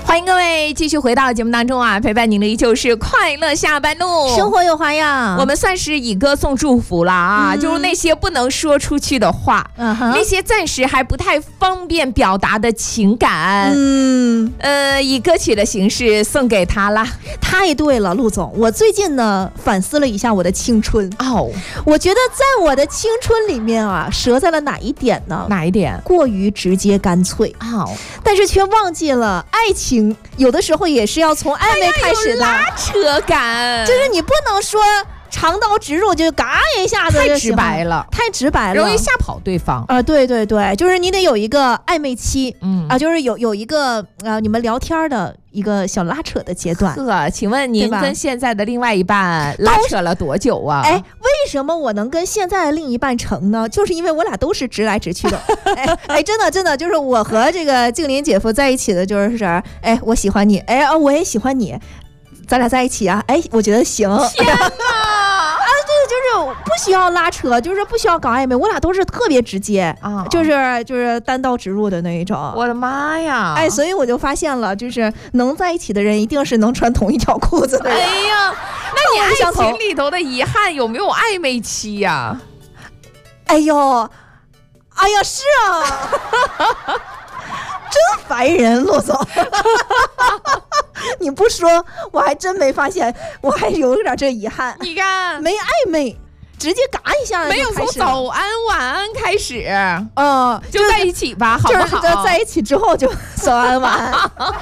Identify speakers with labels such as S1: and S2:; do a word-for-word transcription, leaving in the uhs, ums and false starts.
S1: 欢迎各位继续回到节目当中啊，陪伴您的依旧是快乐下班路，
S2: 生活有花样。
S1: 我们算是以歌送祝福了啊、嗯，就是那些不能说出去的话，嗯、那些暂时还不太方便表达的情感，嗯，呃，以歌曲的形式送给他了。
S2: 太对了，陆总，我最近呢反思了一下我的青春
S1: 哦，
S2: 我觉得在我的青春里面啊，折在了哪一点呢？
S1: 哪一点？
S2: 过于直接干脆哦，但是却忘记了爱情有的时候也是要从暧昧开始的，
S1: 拉扯感，
S2: 就是你不能说长刀直入就嘎一下子，
S1: 太直白了，
S2: 太直白了，
S1: 容易吓跑对方
S2: 啊、呃！对对对，就是你得有一个暧昧期，嗯啊、呃，就是有有一个啊、呃，你们聊天的一个小拉扯的阶段。
S1: 呵，请问您跟现在的另外一半拉扯了多久啊？
S2: 哎，为什么我能跟现在的另一半成呢？就是因为我俩都是直来直去的。哎哎，真的真的，就是我和这个静林姐夫在一起的，就是哎，我喜欢你，哎啊，我也喜欢你。咱俩在一起啊，哎，我觉得行。
S1: 天哪！
S2: 啊，对，就是不需要拉扯，就是不需要搞暧昧，我俩都是特别直接啊，就是就是单刀直入的那一种。
S1: 我的妈呀！
S2: 哎，所以我就发现了，就是能在一起的人，一定是能穿同一条裤子的人。
S1: 哎呀，那你爱情里头的遗憾有没有暧昧期呀、啊？
S2: 哎呦，哎呀，是啊。真烦人，陆总。你不说我还真没发现，我还有点这遗憾。
S1: 你看
S2: 没暧昧，直接嘎一下，
S1: 没有从早安晚安开始，
S2: 嗯，
S1: 就在一起吧，好不好？
S2: 就是在一起之后就早安晚安。